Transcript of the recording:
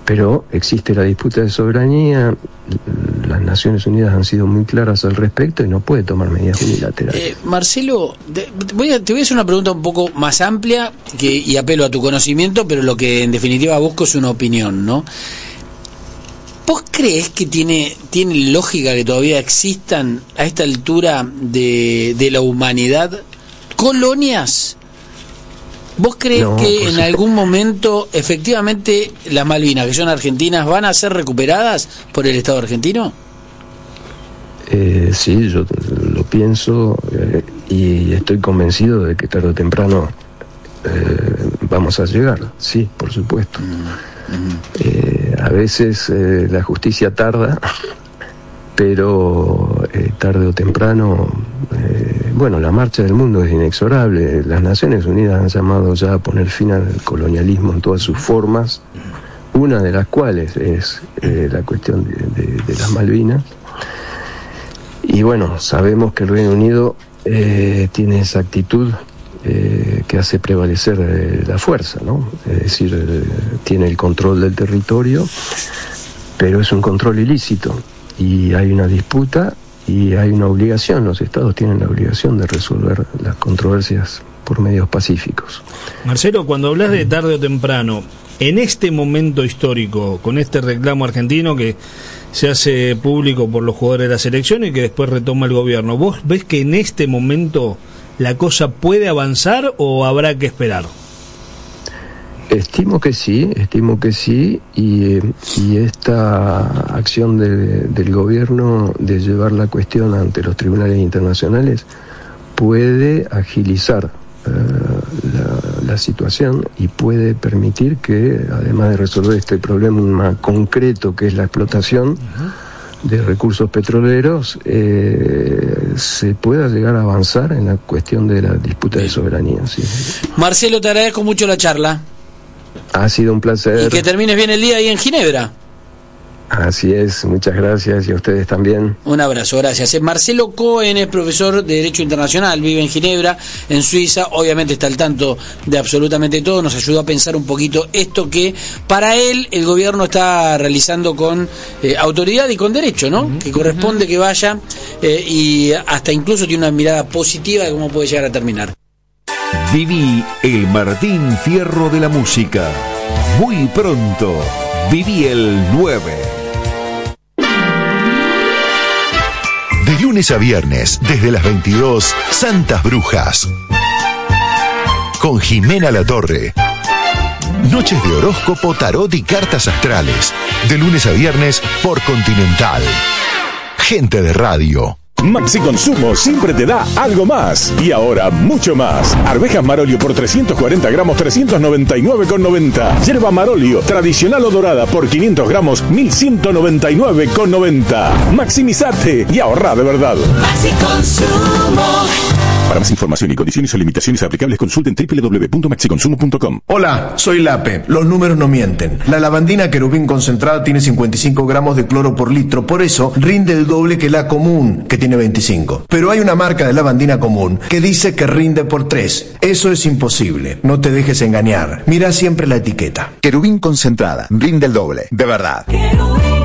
pero existe la disputa de soberanía, las Naciones Unidas han sido muy claras al respecto y no puede tomar medidas unilaterales. Marcelo, te voy a hacer una pregunta un poco más amplia y apelo a tu conocimiento, pero lo que en definitiva busco es una opinión, ¿no? ¿Vos crees que tiene lógica que todavía existan a esta altura de la humanidad colonias? ¿Vos crees que en algún momento efectivamente las Malvinas, que son argentinas, van a ser recuperadas por el Estado argentino? Sí, yo lo pienso y estoy convencido de que tarde o temprano vamos a llegar, sí, por supuesto. A veces la justicia tarda, pero tarde o temprano, bueno, la marcha del mundo es inexorable. Las Naciones Unidas han llamado ya a poner fin al colonialismo en todas sus formas, una de las cuales es la cuestión de las Malvinas. Y bueno, sabemos que el Reino Unido tiene esa actitud que hace prevalecer la fuerza, ¿no? Es decir, tiene el control del territorio, pero es un control ilícito. Y hay una disputa y hay una obligación, los estados tienen la obligación de resolver las controversias por medios pacíficos. Marcelo, cuando hablas de tarde o temprano, en este momento histórico, con este reclamo argentino que se hace público por los jugadores de la selección y que después retoma el gobierno, ¿vos ves que en este momento la cosa puede avanzar o habrá que esperar? Estimo que sí, y esta acción del gobierno de llevar la cuestión ante los tribunales internacionales puede agilizar la situación y puede permitir que, además de resolver este problema concreto que es la explotación de recursos petroleros, se pueda llegar a avanzar en la cuestión de la disputa de soberanía. Sí. Marcelo, te agradezco mucho la charla. Ha sido un placer. Y que termines bien el día ahí en Ginebra. Así es, muchas gracias y a ustedes también. Un abrazo, gracias. Marcelo Cohen es profesor de Derecho Internacional, vive en Ginebra, en Suiza, obviamente está al tanto de absolutamente todo, nos ayudó a pensar un poquito esto que para él el gobierno está realizando con autoridad y con derecho, ¿no? Que corresponde que vaya y hasta incluso tiene una mirada positiva de cómo puede llegar a terminar. Viví el Martín Fierro de la música. Muy pronto, viví el 9. De lunes a viernes, desde las 22, Santas Brujas. Con Jimena Latorre. Noches de horóscopo, tarot y cartas astrales. De lunes a viernes por Continental. Gente de radio. Maxi Consumo siempre te da algo más. Y ahora mucho más. Arvejas Marolio por 340 gramos, 399,90. Yerba Marolio, tradicional o dorada por 500 gramos, 1199,90. Maximizate y ahorra de verdad. Maxi Consumo. Para más información y condiciones o limitaciones aplicables, consulten www.maxiconsumo.com. Hola, soy Lape. Los números no mienten. La lavandina Querubín concentrada tiene 55 gramos de cloro por litro, por eso rinde el doble que la común, que tiene 25. Pero hay una marca de lavandina común que dice que rinde por 3. Eso es imposible. No te dejes engañar. Mira siempre la etiqueta. Querubín concentrada, rinde el doble, de verdad.